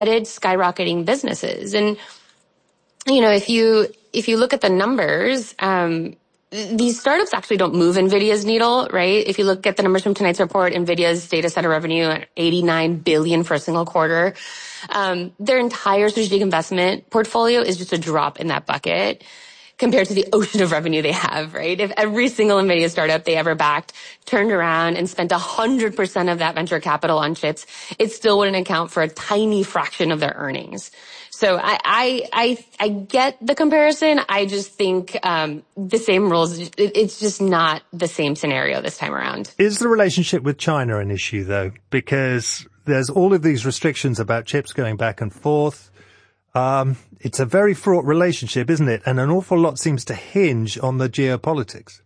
skyrocketing businesses. And, if you look at the numbers, these startups actually don't move NVIDIA's needle, right? If you look at the numbers from tonight's report, NVIDIA's data center revenue at $89 billion for a single quarter. Their entire strategic investment portfolio is just a drop in that bucket compared to the ocean of revenue they have, right? If every single NVIDIA startup they ever backed turned around and spent 100% of that venture capital on chips, it still wouldn't account for a tiny fraction of their earnings. So I get the comparison. I just think the same rules. It's just not the same scenario this time around. Is the relationship with China an issue, though? Because there's all of these restrictions about chips going back and forth. It's a very fraught relationship, isn't it? And an awful lot seems to hinge on the geopolitics.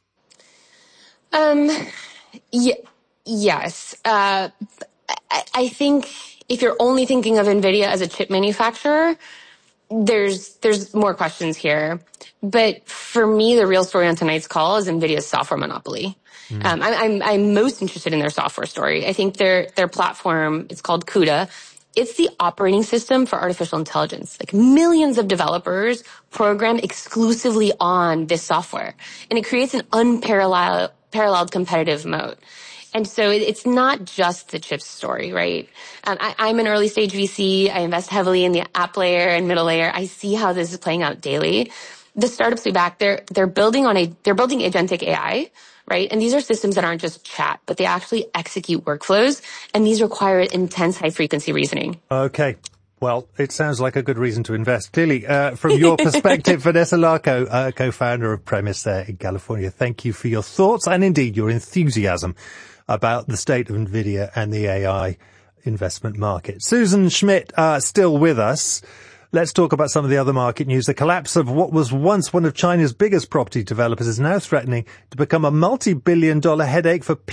Yes. I think if you're only thinking of NVIDIA as a chip manufacturer, there's more questions here. But for me, the real story on tonight's call is NVIDIA's software monopoly. I'm most interested in their software story. I think their platform, it's called CUDA. It's the operating system for artificial intelligence. Like millions of developers program exclusively on this software. And it creates an unparalleled competitive moat. And so it's not just the chips story, right? I'm an early stage VC. I invest heavily in the app layer and middle layer. I see how this is playing out daily. The startups we back, they're building agentic AI, right? And these are systems that aren't just chat, but they actually execute workflows. And these require intense high frequency reasoning. Okay. Well, it sounds like a good reason to invest. Clearly, from your perspective, Vanessa Larco, co-founder of Premise there in California, thank you for your thoughts and indeed your enthusiasm about the state of NVIDIA and the AI investment market. Susan Schmidt, still with us. Let's talk about some of the other market news. The collapse of what was once one of China's biggest property developers is now threatening to become a multi-billion-dollar headache for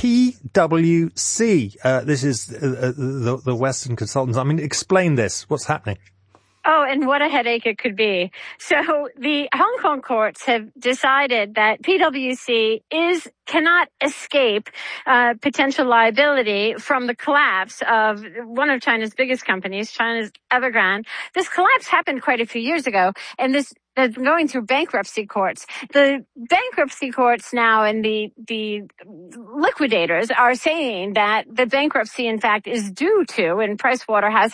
PwC. This is the Western consultants. I mean, explain this. What's happening? Oh, and what a headache it could be. So the Hong Kong courts have decided that PwC cannot escape potential liability from the collapse of one of China's biggest companies, China's Evergrande. This collapse happened quite a few years ago, and this has been going through bankruptcy courts. The bankruptcy courts now and the liquidators are saying that the bankruptcy, in fact, is due to, and Pricewaterhouse,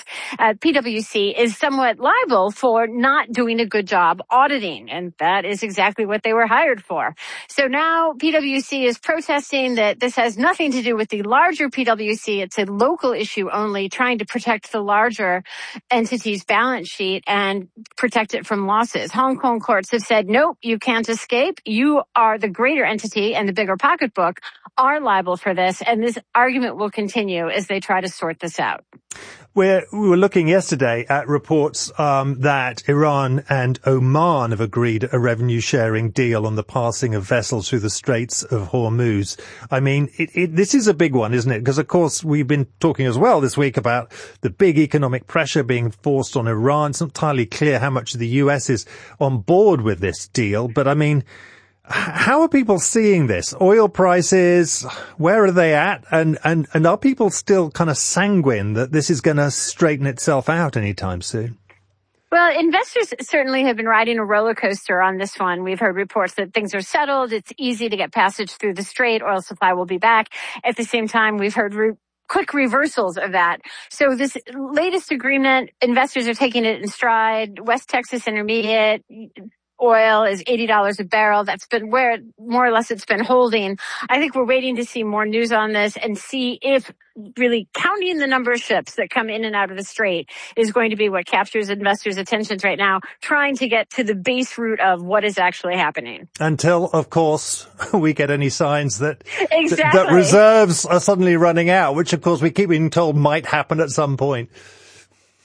PwC is somewhat liable for not doing a good job auditing, and that is exactly what they were hired for. So now PwC is protesting that this has nothing to do with the larger PwC. It's a local issue only, trying to protect the larger entity's balance sheet and protect it from losses. Hong Kong courts have said, nope, you can't escape. You are the greater entity and the bigger pocketbook are liable for this. And this argument will continue as they try to sort this out. We were looking yesterday at reports that Iran and Oman have agreed a revenue-sharing deal on the passing of vessels through the Straits of Hormuz. I mean, this is a big one, isn't it? Because, of course, we've been talking as well this week about the big economic pressure being forced on Iran. It's not entirely clear how much the US is on board with this deal. But, I mean, how are people seeing this? Oil prices, where are they at? And are people still kind of sanguine that this is going to straighten itself out anytime soon? Well, investors certainly have been riding a roller coaster on this one. We've heard reports that things are settled. It's easy to get passage through the strait. Oil supply will be back. At the same time, we've heard quick reversals of that. So this latest agreement, investors are taking it in stride. West Texas Intermediate oil is $80 a barrel. That's been where more or less it's been holding. I think we're waiting to see more news on this and see if really counting the number of ships that come in and out of the strait is going to be what captures investors' attentions right now, trying to get to the base root of what is actually happening. Until, of course, we get any signs that that reserves are suddenly running out, which, of course, we keep being told might happen at some point.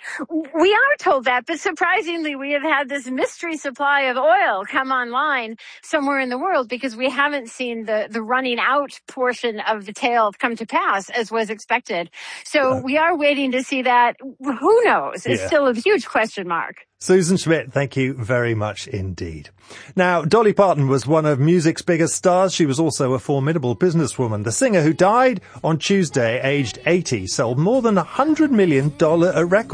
We are told that, but surprisingly, we have had this mystery supply of oil come online somewhere in the world because we haven't seen the running out portion of the tail come to pass as was expected. So we are waiting to see that. Who knows? It's still a huge question mark. Susan Schmidt, thank you very much indeed. Now, Dolly Parton was one of music's biggest stars. She was also a formidable businesswoman. The singer who died on Tuesday, aged 80, sold more than $100 million a record.